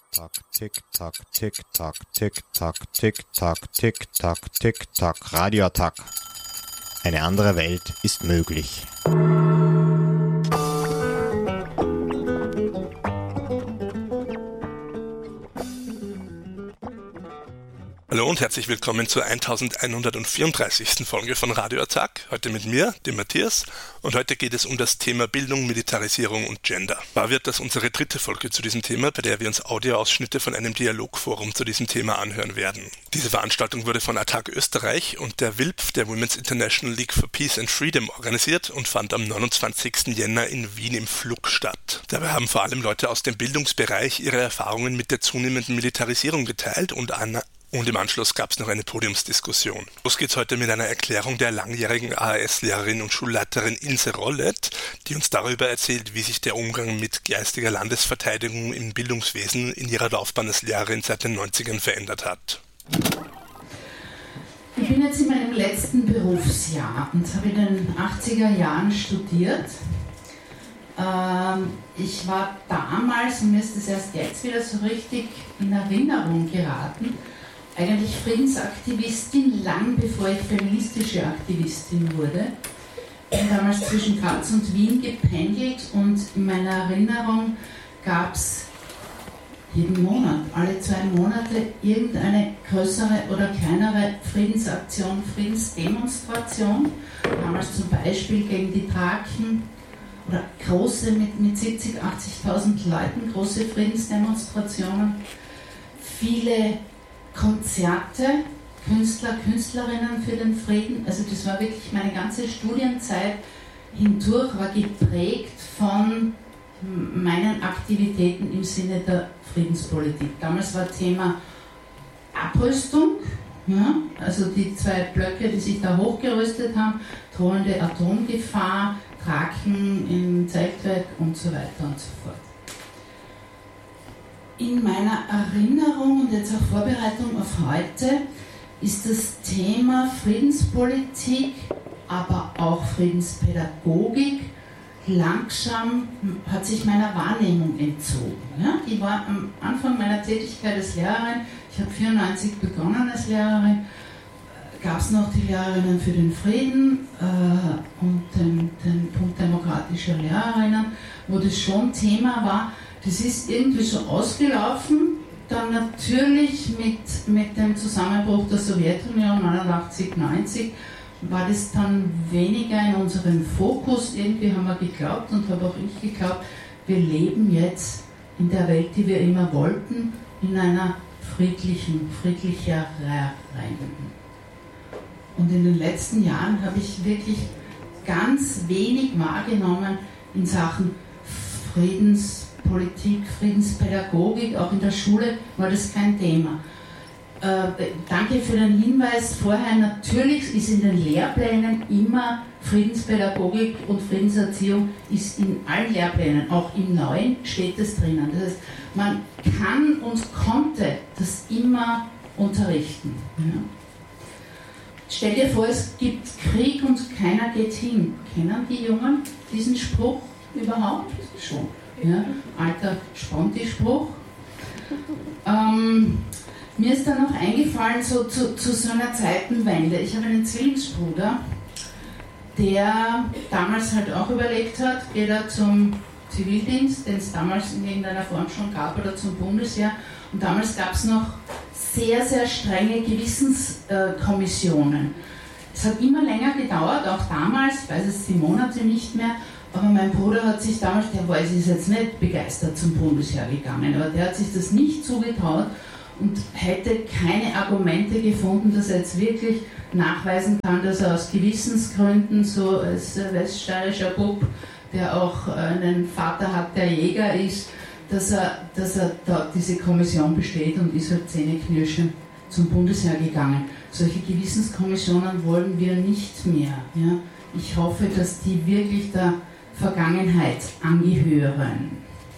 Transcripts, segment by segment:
Tick-Tack, Tick-Tack, Tick-Tack, Tick-Tack, Tick-Tack, Tick-Tack, Tick-Tack, Radioattack. Eine andere Welt ist möglich. Hallo und herzlich willkommen zur 1134. Folge von Radioattack. Heute mit mir, dem Matthias, und heute geht es um das Thema Bildung, Militarisierung und Gender. Wahr wird das unsere dritte Folge zu diesem Thema, bei der wir uns Audioausschnitte von einem Dialogforum zu diesem Thema anhören werden. Diese Veranstaltung wurde von Attac Österreich und der WILP, der Women's International League for Peace and Freedom, organisiert und fand am 29. Jänner in Wien im Flug statt. Dabei haben vor allem Leute aus dem Bildungsbereich ihre Erfahrungen mit der zunehmenden Militarisierung geteilt und im Anschluss gab es noch eine Podiumsdiskussion. Los geht's heute mit einer Erklärung der langjährigen AHS-Lehrerin und Schulleiterin Ilse Rollet, die uns darüber erzählt, wie sich der Umgang mit geistiger Landesverteidigung im Bildungswesen in ihrer Laufbahn als Lehrerin seit den 90ern verändert hat. Ich bin jetzt in meinem letzten Berufsjahr und habe in den 80er Jahren studiert. Ich war damals, und mir ist das erst jetzt wieder so richtig in Erinnerung geraten, eigentlich Friedensaktivistin, lang bevor ich feministische Aktivistin wurde. Ich bin damals zwischen Graz und Wien gependelt und in meiner Erinnerung gab es jeden Monat, alle 2 Monate, irgendeine größere oder kleinere Friedensaktion, Friedensdemonstration. Damals zum Beispiel gegen die Thraken oder große mit 70.000, 80.000 Leuten, große Friedensdemonstrationen, viele Konzerte, Künstler, Künstlerinnen für den Frieden. Also das war wirklich meine ganze Studienzeit hindurch, war geprägt von meinen Aktivitäten im Sinne der Friedenspolitik. Damals war Thema Abrüstung, ja, also die 2 Blöcke, die sich da hochgerüstet haben, drohende Atomgefahr, Thraken im Zeltwerk und so weiter und so fort. In meiner Erinnerung und jetzt auch Vorbereitung auf heute ist das Thema Friedenspolitik, aber auch Friedenspädagogik langsam hat sich meiner Wahrnehmung entzogen. Ja, ich war am Anfang meiner Tätigkeit als Lehrerin, ich habe 1994 begonnen als Lehrerin, gab es noch die Lehrerinnen für den Frieden und den Punkt demokratischer Lehrerinnen, wo das schon Thema war. Das ist irgendwie so ausgelaufen, dann natürlich mit dem Zusammenbruch der Sowjetunion 89, 90 war das dann weniger in unserem Fokus. Irgendwie haben wir geglaubt und habe auch ich geglaubt, wir leben jetzt in der Welt, die wir immer wollten, in einer friedlicheren. Und in den letzten Jahren habe ich wirklich ganz wenig wahrgenommen in Sachen Friedenspolitik, Friedenspädagogik. Auch in der Schule war das kein Thema. Danke für den Hinweis vorher. Natürlich ist in den Lehrplänen immer Friedenspädagogik und Friedenserziehung ist in allen Lehrplänen, auch im neuen steht es drinnen. Das heißt, man kann und konnte das immer unterrichten. Ja. Stell dir vor, es gibt Krieg und keiner geht hin. Kennen die Jungen diesen Spruch überhaupt? Schon. Ja? Alter Sponti-Spruch. Mir ist dann noch eingefallen, so zu so einer Zeitenwende. Ich habe einen Zwillingsbruder, der damals halt auch überlegt hat, geht er zum Zivildienst, den es damals in irgendeiner Form schon gab, oder zum Bundesheer. Und damals gab es noch sehr, sehr strenge Gewissenskommissionen. Es hat immer länger gedauert, auch damals, ich weiß jetzt die Monate nicht mehr, aber mein Bruder hat sich damals, der ist jetzt nicht begeistert zum Bundesheer gegangen, aber der hat sich das nicht zugetraut und hätte keine Argumente gefunden, dass er jetzt wirklich nachweisen kann, dass er aus Gewissensgründen, so als weststeirischer Bub, der auch einen Vater hat, der Jäger ist, dass er dort diese Kommission besteht und ist halt zähneknirschend zum Bundesheer gegangen. Solche Gewissenskommissionen wollen wir nicht mehr. Ja? Ich hoffe, dass die wirklich der Vergangenheit angehören.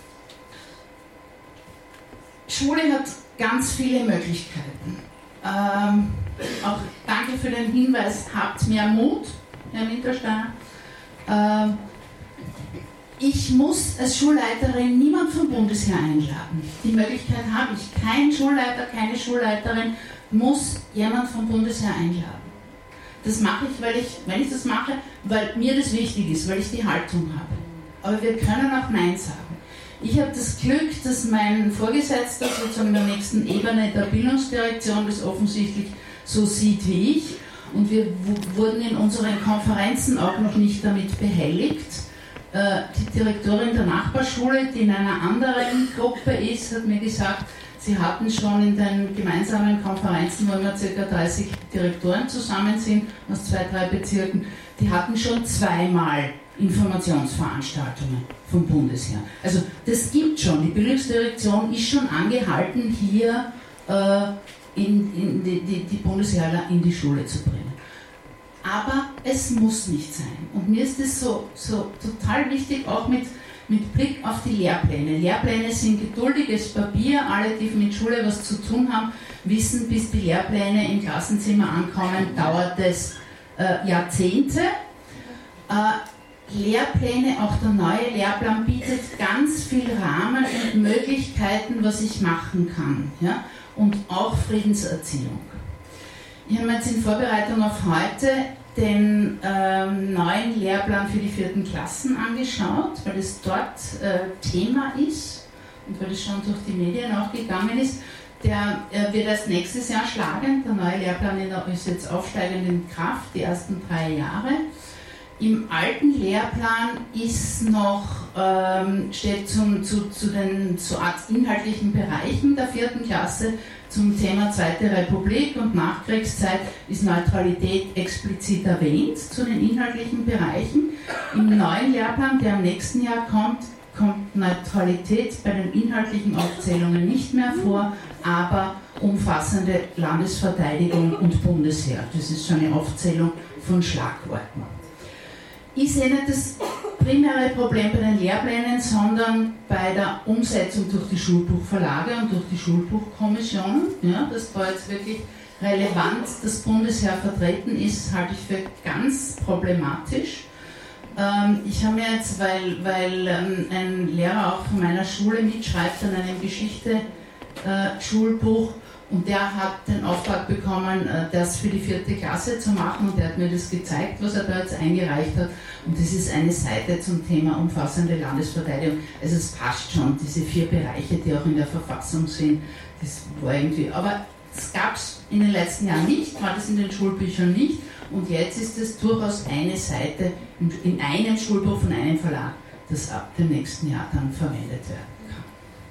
Schule hat ganz viele Möglichkeiten. Auch danke für den Hinweis, habt mehr Mut, Herr Wintersteiner. Ich muss als Schulleiterin niemand vom Bundesheer einladen. Die Möglichkeit habe ich. Kein Schulleiter, keine Schulleiterin muss jemand vom Bundesheer einladen. Das mache ich, weil ich das mache, weil mir das wichtig ist, weil ich die Haltung habe. Aber wir können auch Nein sagen. Ich habe das Glück, dass mein Vorgesetzter sozusagen in der nächsten Ebene der Bildungsdirektion das offensichtlich so sieht wie ich. Und wir wurden in unseren Konferenzen auch noch nicht damit behelligt. Die Direktorin der Nachbarschule, die in einer anderen Gruppe ist, hat mir gesagt, sie hatten schon in den gemeinsamen Konferenzen, wo immer ca. 30 Direktoren zusammen sind, aus 2, 3 Bezirken, die hatten schon 2-mal Informationsveranstaltungen vom Bundesheer. Also das gibt schon. Die Bildungsdirektion ist schon angehalten, hier die Bundesheerler in die Schule zu bringen. Aber es muss nicht sein. Und mir ist es so total wichtig, auch mit Blick auf die Lehrpläne. Lehrpläne sind geduldiges Papier. Alle, die mit Schule was zu tun haben, wissen, bis die Lehrpläne im Klassenzimmer ankommen, dauert es Jahrzehnte. Lehrpläne, auch der neue Lehrplan bietet ganz viel Rahmen und Möglichkeiten, was ich machen kann. Ja? Und auch Friedenserziehung. Ich habe mir jetzt in Vorbereitung auf heute den neuen Lehrplan für die 4. Klassen angeschaut, weil es dort Thema ist und weil es schon durch die Medien auch gegangen ist. Der wird erst nächstes Jahr schlagen. Der neue Lehrplan ist jetzt aufsteigend in Kraft, die ersten 3 Jahre. Im alten Lehrplan ist noch, steht zu den inhaltlichen Bereichen der 4. Klasse zum Thema Zweite Republik und Nachkriegszeit ist Neutralität explizit erwähnt zu den inhaltlichen Bereichen. Im neuen Lehrplan, der im nächsten Jahr kommt Neutralität bei den inhaltlichen Aufzählungen nicht mehr vor, aber umfassende Landesverteidigung und Bundesheer. Das ist so eine Aufzählung von Schlagworten. Ich sehe nicht das primäre Problem bei den Lehrplänen, sondern bei der Umsetzung durch die Schulbuchverlage und durch die Schulbuchkommissionen. Ja, dass da jetzt wirklich relevant das Bundesheer vertreten ist, halte ich für ganz problematisch. Ich habe mir jetzt, weil ein Lehrer auch von meiner Schule mitschreibt an einem Geschichte-Schulbuch, und der hat den Auftrag bekommen, das für die 4. Klasse zu machen, und der hat mir das gezeigt, was er da jetzt eingereicht hat. Und das ist eine Seite zum Thema umfassende Landesverteidigung. Also es passt schon, diese 4 Bereiche, die auch in der Verfassung sind. Das war irgendwie, aber das gab es in den letzten Jahren nicht, war das in den Schulbüchern nicht. Und jetzt ist es durchaus eine Seite in einem Schulbuch von einem Verlag, das ab dem nächsten Jahr dann verwendet werden kann.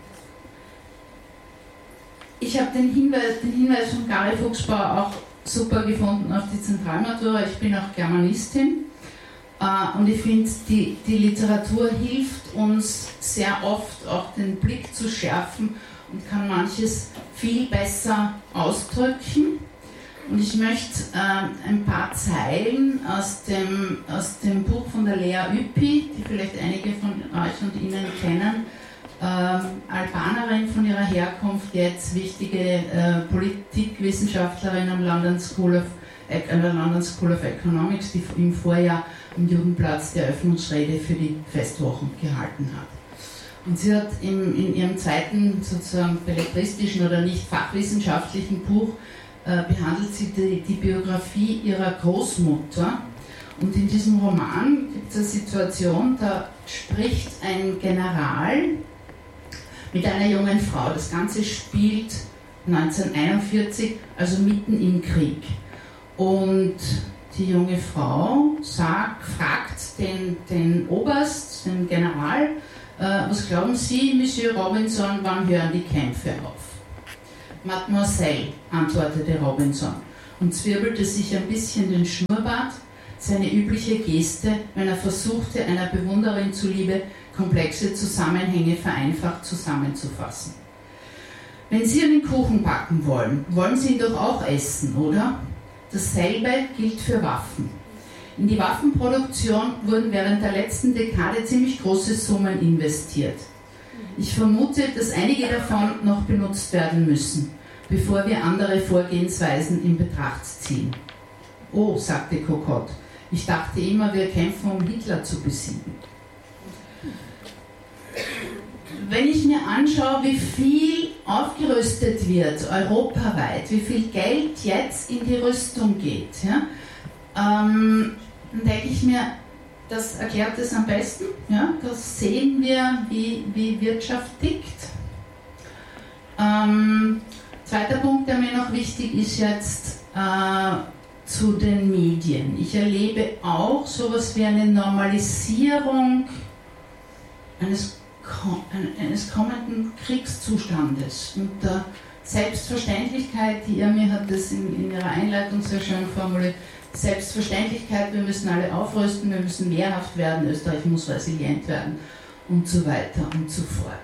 Ich habe den Hinweis von Gary Fuchsbauer auch super gefunden auf die Zentralmatura. Ich bin auch Germanistin und ich finde, die Literatur hilft uns sehr oft auch den Blick zu schärfen und kann manches viel besser ausdrücken. Und ich möchte ein paar Zeilen aus dem Buch von der Lea Ypi, die vielleicht einige von euch und Ihnen kennen, Albanerin von ihrer Herkunft, jetzt wichtige Politikwissenschaftlerin an der London School of Economics, die im Vorjahr am Judenplatz die Eröffnungsrede für die Festwochen gehalten hat. Und sie hat in ihrem zweiten sozusagen belletristischen oder nicht fachwissenschaftlichen Buch behandelt sie die Biografie ihrer Großmutter. Und in diesem Roman gibt es eine Situation, da spricht ein General mit einer jungen Frau. Das Ganze spielt 1941, also mitten im Krieg. Und die junge Frau fragt den Oberst, den General, was glauben Sie, Monsieur Robinson, wann hören die Kämpfe auf? Mademoiselle, antwortete Robinson und zwirbelte sich ein bisschen den Schnurrbart, seine übliche Geste, wenn er versuchte, einer Bewunderin zuliebe, komplexe Zusammenhänge vereinfacht zusammenzufassen. Wenn Sie einen Kuchen backen wollen, wollen Sie ihn doch auch essen, oder? Dasselbe gilt für Waffen. In die Waffenproduktion wurden während der letzten Dekade ziemlich große Summen investiert. Ich vermute, dass einige davon noch benutzt werden müssen, bevor wir andere Vorgehensweisen in Betracht ziehen. Oh, sagte Cocotte, ich dachte immer, wir kämpfen, um Hitler zu besiegen. wenn ich mir anschaue, wie viel aufgerüstet wird, europaweit, wie viel Geld jetzt in die Rüstung geht, ja, dann denke ich mir, das erklärt es am besten. Ja, das sehen wir, wie Wirtschaft tickt. Zweiter Punkt, der mir noch wichtig ist jetzt, zu den Medien. Ich erlebe auch sowas wie eine Normalisierung eines kommenden Kriegszustandes und der Selbstverständlichkeit, die Irmi hat das in ihrer Einleitung sehr schön formuliert, Selbstverständlichkeit, wir müssen alle aufrüsten, wir müssen wehrhaft werden, Österreich muss resilient werden und so weiter und so fort.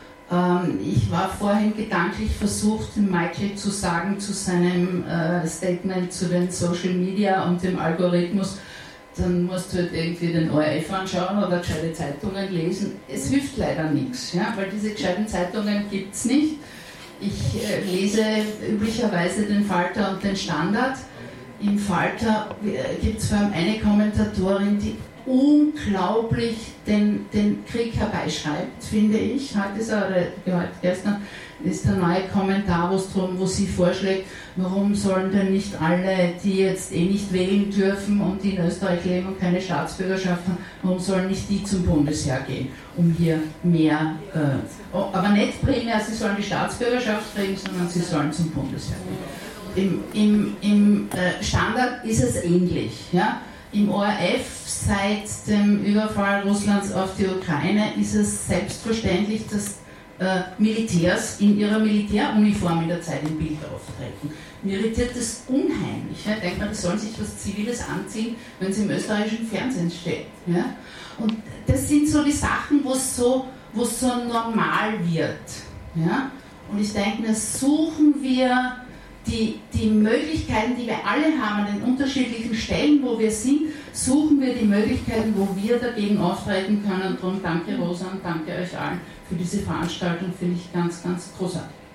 Ich war vorhin gedanklich versucht, Michael zu sagen zu seinem Statement zu den Social Media und dem Algorithmus, dann musst du halt irgendwie den ORF anschauen oder gescheite Zeitungen lesen. Es hilft leider nichts, ja, weil diese gescheiten Zeitungen gibt es nicht. Ich lese üblicherweise den Falter und den Standard. Im Falter gibt es vor allem eine Kommentatorin, die unglaublich den Krieg herbeischreibt, finde ich. Gestern ist der neue Kommentar, wo sie vorschlägt, warum sollen denn nicht alle, die jetzt nicht wählen dürfen und die in Österreich leben und keine Staatsbürgerschaft haben, warum sollen nicht die zum Bundesheer gehen, um hier mehr, aber nicht primär, sie sollen die Staatsbürgerschaft kriegen, sondern sie sollen zum Bundesheer gehen. Im Standard ist es ähnlich. Ja? Im ORF seit dem Überfall Russlands auf die Ukraine ist es selbstverständlich, dass Militärs in ihrer Militäruniform in der Zeit im Bild auftreten. Mir irritiert das unheimlich. Ja? Ich denke mal, die sollen sich was Ziviles anziehen, wenn sie im österreichischen Fernsehen stehen. Ja? Und das sind so die Sachen, wo es so normal wird. Ja? Und ich denke mir, suchen wir die Möglichkeiten, die wir alle haben, an den unterschiedlichen Stellen, wo wir sind, suchen wir die Möglichkeiten, wo wir dagegen auftreten können. Und darum danke Rosa und danke euch allen für diese Veranstaltung, finde ich ganz, ganz großartig.